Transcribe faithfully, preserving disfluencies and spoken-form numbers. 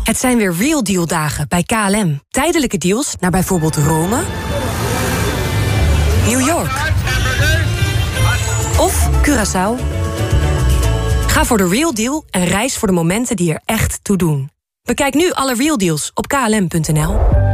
Het zijn weer Real Deal dagen bij K L M. Tijdelijke deals naar bijvoorbeeld Rome, New York of Curaçao. Ga voor de Real Deal en reis voor de momenten die er echt toe doen. Bekijk nu alle Real Deals op k l m punt n l.